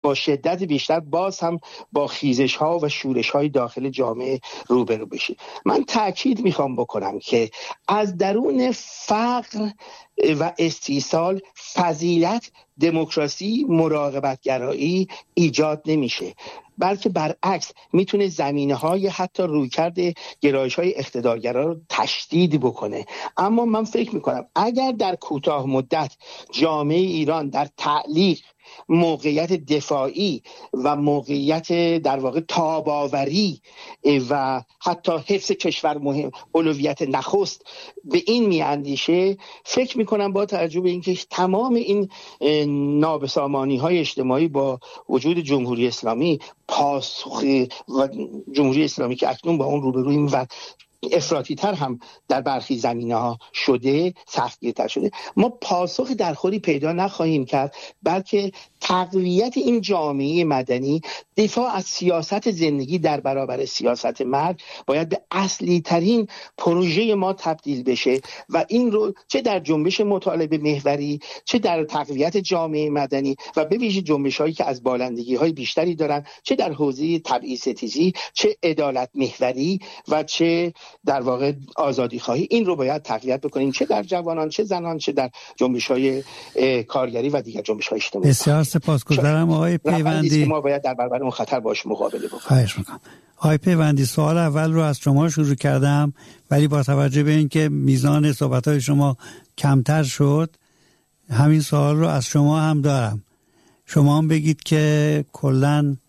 با شدت بیشتر باز هم با خیزش ها و شورش های داخل جامعه روبرو بشه. من تأکید میخوام بکنم که از درون فقر و استیصال فضیلت، دموکراسی، مراقبتگرایی ایجاد نمیشه، بلکه برعکس میتونه زمینه‌های حتی رویکرد گرایش‌های اقتدارگرا رو تشدید بکنه. اما من فکر میکنم اگر در کوتاه مدت جامعه ایران در تعلیق موقعیت دفاعی و موقعیت در واقع تاباوری و حتی حفظ کشور مهم، اولویت نخست به این میاندیشه، فکر میکنم با توجه به اینکه تمام این نابسامانی اجتماعی با وجود جمهوری اسلامی پاسخ و جمهوری اسلامی که اکنون با اون روبرویم و افراطی تر هم در برخی زمینه ها شده، سختگیرتر شده، ما پاسخ درخوری پیدا نخواهیم کرد، بلکه تقویت این جامعه مدنی، دفاع از سیاست زندگی در برابر سیاست مرگ باید به اصلی ترین پروژه ما تبدیل بشه و این رو چه در جنبش مطالبه محوری، چه در تقویت جامعه مدنی و به ویژه جنبش هایی که از بالندگی های بیشتری دارن، چه در حوزه تبعیض‌ستیزی، چه عدالت محوری و چه در واقع آزادی خواهی، این رو باید تقویت بکنیم، چه در جوانان، چه زنان، چه در جنبش‌های کارگری و دیگر جنبش‌های اجتماعی. بسیار سپاسگزارم آقای پیوندی. ما باید در برابر اون خطر باش مقابله بکنیم. خواهش می‌کنم. آقای پیوندی، سوال اول رو از شما شروع کردم، ولی با توجه به اینکه میزان صحبت‌های شما کمتر شد، همین سوال رو از شما هم دارم. شما هم بگید که کلاً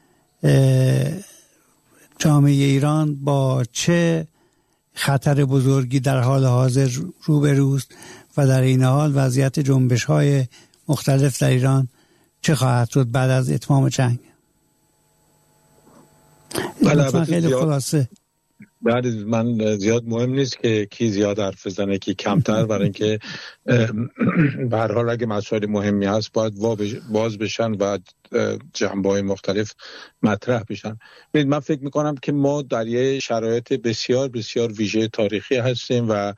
جامعه ایران با چه خطر بزرگی در حال حاضر روبروست و در این حال وضعیت جنبش‌های مختلف در ایران چه خواهد شد بعد از اتمام جنگ؟ بله، خیلی خلاصه. بعد من زیاد مهم نیست که کی زیاد حرف بزنه کی کمتر، برای اینکه به هر حال اگه مسائل مهمی هست باید باز بشن و جنبه‌های مختلف مطرح بشن. من فکر میکنم که ما در یه شرایط بسیار بسیار ویژه تاریخی هستیم و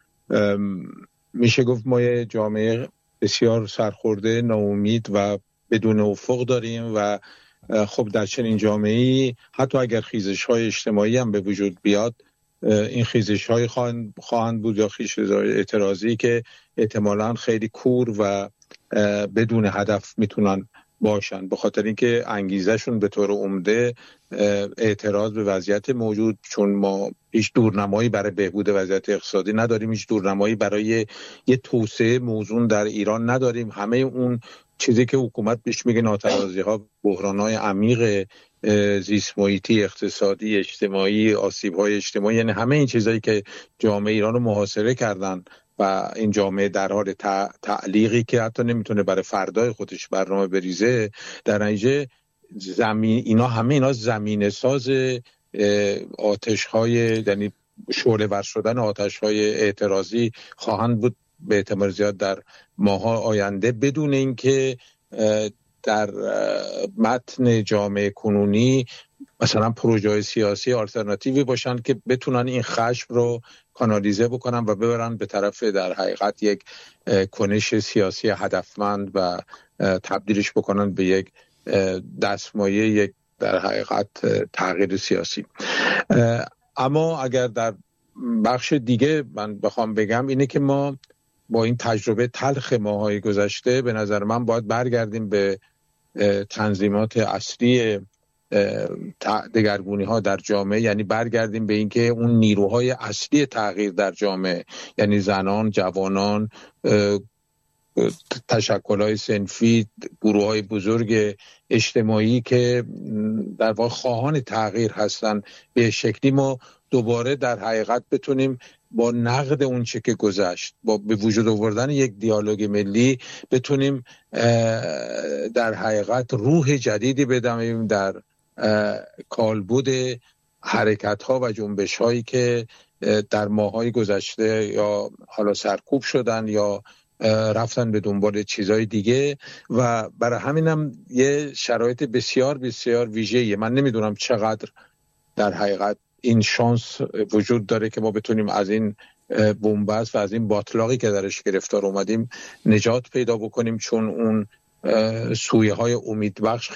میشه گفت ما یه جامعه بسیار سرخورده، ناامید و بدون افق داریم و خب در چنین جامعه‌ای حتی اگر خیزش‌های اجتماعی هم به وجود بیاد، این خیزش‌های خواهند بود یا خیزش‌های اعتراضی که احتمالاً خیلی کور و بدون هدف میتونن باشن، به خاطر اینکه انگیزشون به طور عمده اعتراض به وضعیت موجود، چون ما هیچ دورنمایی برای بهبود وضعیت اقتصادی نداریم، هیچ دورنمایی برای یه توسعه موزون در ایران نداریم. همه اون چیزی که حکومت بهش میگه ناتوازی‌ها، بحران‌های عمیق زیست محیطی، اقتصادی، اجتماعی، آسیب‌های اجتماعی، یعنی همه این چیزایی که جامعه ایران رو محاصره کردن و این جامعه در حال تعلیقی که حتی نمیتونه برای فردای خودش برنامه بریزه، در نتیجه اینا زمینه ساز آتش‌های، یعنی شعله ور شدن آتش‌های اعتراضی خواهند بود به احتمال زیاد در ماه‌ها آینده، بدون اینکه در متن جامعه کنونی مثلا پروژه‌های سیاسی آلترناتیوی باشن که بتونن این خشم رو کانالیزه بکنن و ببرن به طرف در حقیقت یک کنش سیاسی هدفمند و تبدیلش بکنن به یک دستمایه، یک در حقیقت تغییر سیاسی. اما اگر در بخش دیگه من بخوام بگم اینه که ما با این تجربه تلخ ماهای گذشته به نظر من باید برگردیم به تنظیمات اصلی دگرگونی ها در جامعه، یعنی برگردیم به اینکه اون نیروهای اصلی تغییر در جامعه، یعنی زنان، جوانان، تشکل‌های صنفی، گروه‌های بزرگ اجتماعی که در واقع خواهان تغییر هستن، به شکلی ما دوباره در حقیقت بتونیم با نقد اون چه که گذشت، با به وجود آوردن یک دیالوگ ملی بتونیم در حقیقت روح جدیدی بدمیم در کالبد حرکت‌ها و جنبش‌هایی که در ماه‌های گذشته یا حالا سرکوب شدن یا رفتن به دنبال چیزای دیگه و برای همینم یه شرایط بسیار بسیار ویژه‌ایه. من نمیدونم چقدر در حقیقت این شانس وجود داره که ما بتونیم از این بنبست و از این باطلاقی که درش گرفتار اومدیم نجات پیدا بکنیم، چون اون سویه‌های امیدبخش